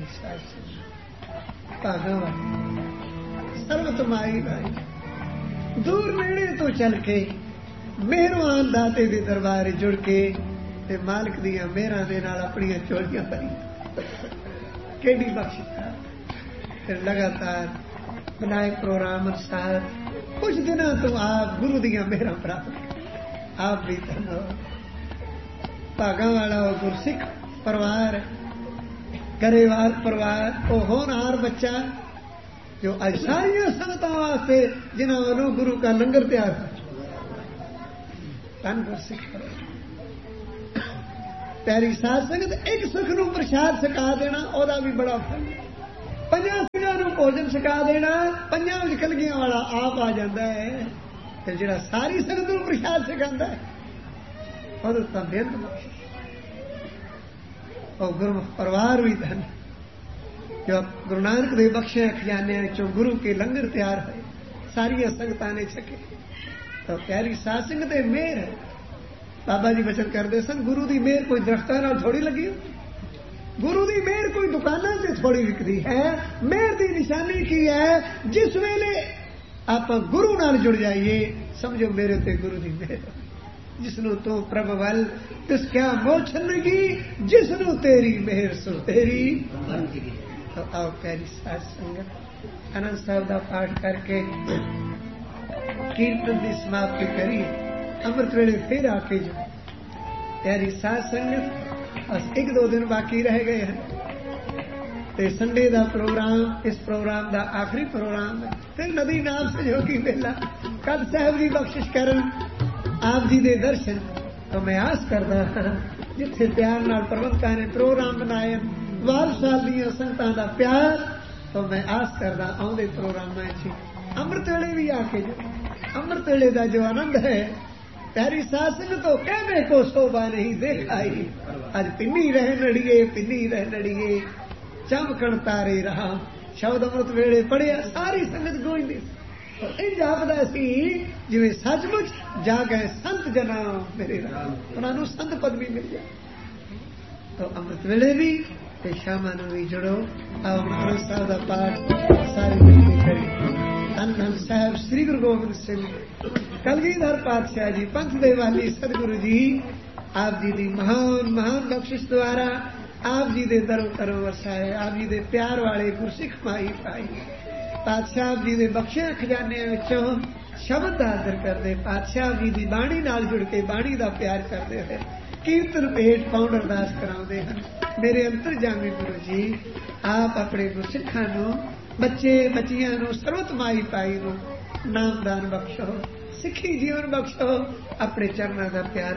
प्यारी सास भागा सर्वत माई भाई दूर नेड़े तो चल के मेहरबान दाते दे दरबार जुड़ के ते मालिक दियां मेहरां दे नाल अपनियां चोलियां भरी केडी बख्शिश फिर लगातार बनाए प्रोग्राम अनुसार कुछ दिनों तो आप गुरु दियां मेहरां प्राप्त आप भी धनो भागा वाला गुरसिख परिवार गरेवाल परिवार वो होनहार बच्चा जो आज सारिया संगतां वास्ते जिन्हां वालों गुरु का लंगर तैयार कर धन गुरसिख प्यारी साध संगत एक सुख नूं प्रसाद छका देना ओदा भी बड़ा फल पंजां सिंहां नूं भोजन छका देना पंजां विच कलगियां वाला आप आ जाता है ते जिहड़ा सारी संगत नूं प्रसाद छकांदा है ओदा तां बेअंत बख्शिश और गुरु परिवार भी धन जो गुरु नानक देव बख्शे खजाने चो गुरु के लंगर तैयार है सारिया संगतां ने छके तो प्यारी साध संगत मेहर है बाबा जी वचन करते सन गुरु की मेहर कोई दरख्तां नाल थोड़ी लगी गुरु की मेहर कोई दुकानां से थोड़ी विकदी है मेहर की निशानी की है जिस वेले आप गुरु नाल जुड़ जाइए समझो मेरे ते गुरु की मेहर जिसनों तू प्रभ वल तिस क्या मोछन लगी जिसनों तेरी मेहर सो तेरी तो आओ प्यारी साध संगत आनंद साहब का पाठ करके कीर्तन की समाप्ति करी अमृत वेले फिर आके जो प्यारी साध संगत बस एक दो दिन बाकी रह गए हैं ते संडे का प्रोग्राम इस प्रोग्राम का आखिरी प्रोग्राम है फिर नदी नाम संजोगी मेला कल साहब जी बख्शिश करन आप जी दे दर्शन तो मैं आस करदा जिथे प्यार नाल प्रबंधकां ने प्रोग्राम बनाए वाल साल दियां संगतां दा प्यार तो मैं आस करदा आउंदे प्रोग्रामां च अमृत वेले भी आके जो अमृत वेले दा जो आनंद है प्यारी साध संगत तो कहने को शोभा नहीं देखाई आज पिन्नी रह नड़िए चमकण तारे रहा शब्द अमृत वेले पढ़िया सारी संगत गूंजदी इंज आपदा सी जिवें सचमुच जा गए संत जना मेरे राम उन्होंने संत पदवी मिल जाए तो अमृत वेले भी ते शामां नूं भी जुड़ो आओ गुरु साहब का पाठ सारे मिलके करें धन धन साहब श्री गुरु गोबिंद सिंह कलगीधर पातशाह जी पंथ दे वाली सतगुरु जी आप जी की महान महान बख्शिश द्वारा आप जी दे दरों करो वसाए आप जी दे प्यार वाले गुरसिख माई पाई पातशाह जी दे बख्शे खजाने विचों शब्द आदर करते पातशाह जी की बाणी नाल जुड़ के बाणी का प्यार करते हुए कीर्तन भेंट पाउंड अरदास कराते हैं मेरे अंतरजामी गुरु जी आप अपने गुरसिखां नूं बच्चे बच्चियां नूं सर्वत माई पाई नूं नामदान बख्शो सिखी जीवन बख्शो अपने चरणों का प्यार